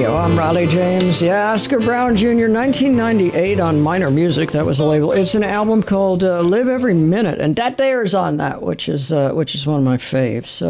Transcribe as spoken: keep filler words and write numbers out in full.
Radio. I'm Riley James. Yeah, Oscar Brown Junior, nineteen ninety-eight on Minor Music. That was a label. It's an album called uh, Live Every Minute, and Dat Dare's on that, which is uh, which is one of my faves. So